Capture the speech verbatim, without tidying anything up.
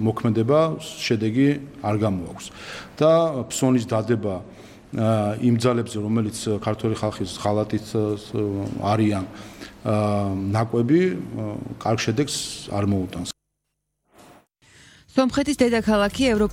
მოქმედება შედეგი არ გამოაქვს და ფსონის დადება იმ ძალებზე, რომელიც ქართული ხალხის ღალატით არიან ნაკვები, კარგ შედეგს არ მოუტანს. სომხეთის დედაქალაქი